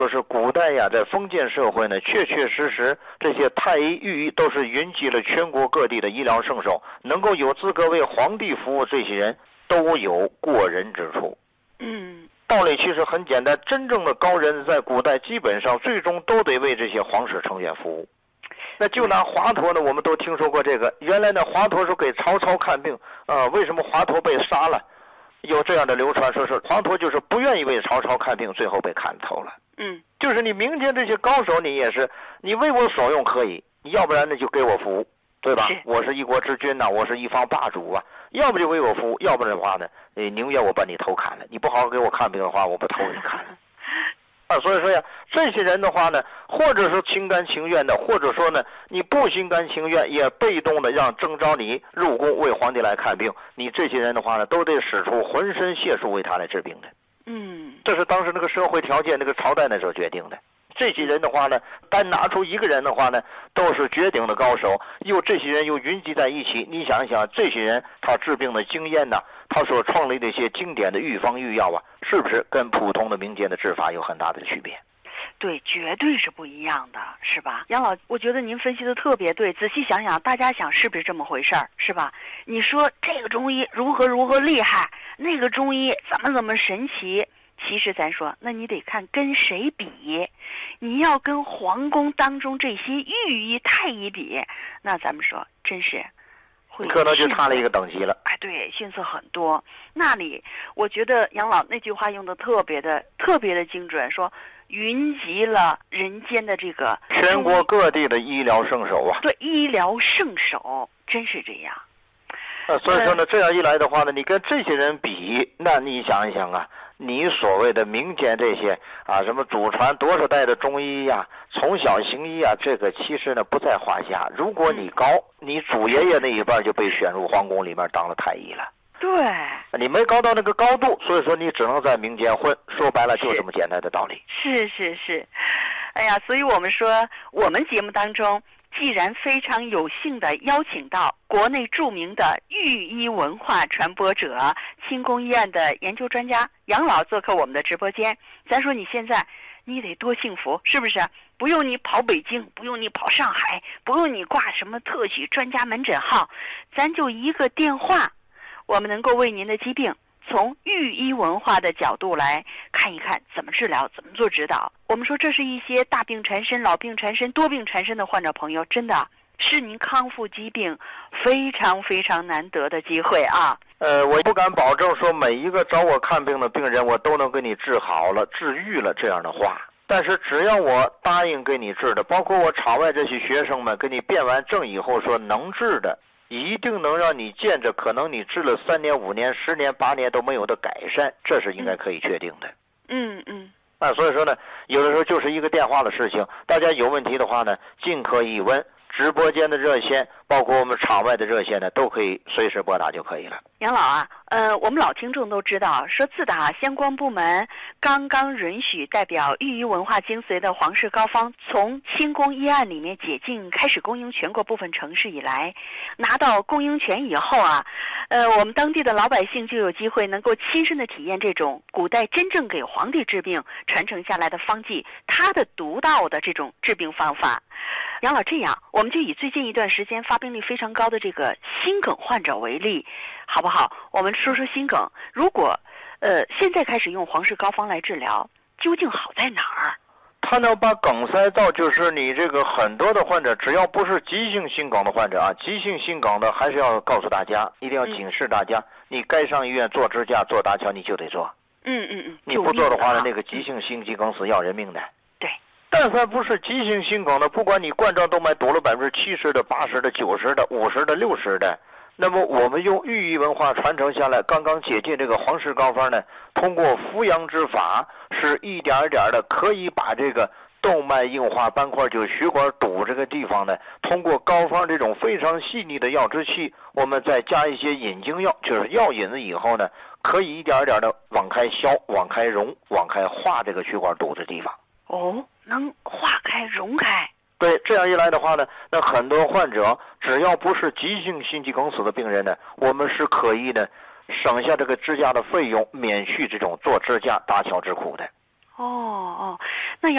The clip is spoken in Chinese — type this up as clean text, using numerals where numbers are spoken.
就是古代呀，在封建社会呢，确确实实这些太医、御医都是云集了全国各地的医疗圣手，能够有资格为皇帝服务，这些人都有过人之处。道理其实很简单，真正的高人在古代基本上最终都得为这些皇室成员服务。那就拿华佗呢，我们都听说过这个。原来呢，华佗是给曹操看病，为什么华佗被杀了？有这样的流传，说是华佗就是不愿意为曹操看病，最后被砍头了。就是你民间这些高手，你也是，你为我所用可以，要不然呢就给我服务，对吧？我是一国之君呐，我是一方霸主啊，要不就为我服务，要不然的话呢，宁愿我把你头砍了，你不好好给我看病的话，我把头给你砍了。所以说呀，这些人的话呢，或者是心甘情愿的，或者说呢，你不心甘情愿，也被动的让征召你入宫为皇帝来看病，你这些人的话呢，都得使出浑身解数为他来治病的。这是当时那个社会条件、那个朝代那时候决定的。这些人的话呢，单拿出一个人的话呢，都是绝顶的高手。这些人又云集在一起，你想一想，这些人他治病的经验呢，他所创立的一些经典的御方御药啊，是不是跟普通的民间的治法有很大的区别？ 对，绝对是不一样的，是吧？杨老，我觉得您分析的特别对。仔细想想，大家想是不是这么回事儿，是吧？你说这个中医如何如何厉害，那个中医怎么神奇？其实咱说，那你得看跟谁比。你要跟皇宫当中这些御医太医比，那咱们说真是会可能就差了一个等级了。 对，逊色很多。那里我觉得杨老那句话用的特别的精准，说云集了人间的这个全国各地的医疗圣手啊。 对，医疗圣手真是这样。 所以说呢，这样一来的话呢，你跟这些人比，那你想一想啊，你所谓的民间这些什么祖传多少代的中医呀，从小行医啊，这个其实呢不在话下。如果你高，你祖爷爷那一辈就被选入皇宫里面当了太医了。 对， 你没高到那个高度，所以说你只能在民间混。说白了，就这么简单的道理。 是。哎呀，所以我们说，我们节目当中，既然非常有幸的邀请到国内著名的御医文化传播者、清宫医院的研究专家杨老做客我们的直播间，咱说你现在你得多幸福，是不是？不用你跑北京，不用你跑上海，不用你挂什么特许专家门诊号，咱就一个电话，我们能够为您的疾病从御医文化的角度来看一看怎么治疗，怎么做指导。我们说这是一些大病缠身、老病缠身、多病缠身的患者朋友，真的是您康复疾病非常非常难得的机会啊。 我不敢保证说每一个找我看病的病人我都能给你治好了、治愈了这样的话，但是只要我答应给你治的，包括我场外这些学生们给你辩完证以后说能治的，一定能让你见着可能你治了3年、5年、10年、8年都没有的改善，这是应该可以确定的。所以说呢，有的时候就是一个电话的事情，大家有问题的话呢，尽可以问。直播间的热线，包括我们场外的热线呢，都可以随时拨打就可以了。 杨老啊，我们老听众都知道，说自打相关部门刚刚允许代表御医文化精髓的皇室膏方从清宫医案里面解禁，开始供应全国部分城市以来，拿到供应权以后啊，我们当地的老百姓就有机会能够亲身的体验这种古代真正给皇帝治病传承下来的方剂，它的独到的这种治病方法。杨老，这样我们就以最近一段时间发病率非常高的这个心梗患者为例，好不好？我们说说心梗，如果现在开始用皇室膏方来治疗，究竟好在哪儿？ 他能把梗塞到，就是你这个很多的患者，只要不是急性心梗的患者啊，急性心梗的还是要告诉大家，一定要警示大家，你该上医院做支架、做搭桥，你就得做。你不做的话呢，那个急性心肌梗死要人命的。但凡不是急性心梗的，不管你冠状动脉堵了70%的、80%的、90%的、50%的、60%的，那么我们用御医文化传承下来，刚刚解禁这个皇室膏方呢，通过扶阳之法，是一点点的可以把这个动脉硬化斑块，就血管堵这个地方呢，通过膏方这种非常细腻的药制器，我们再加一些引经药，就是药引子以后呢，可以一点点的往开消、往开溶、往开化这个血管堵的地方。 能化开溶开。 对，这样一来的话呢，那很多患者只要不是急性心肌梗死的病人呢，我们是可以呢省下这个支架的费用，免去这种做支架搭桥之苦的。 那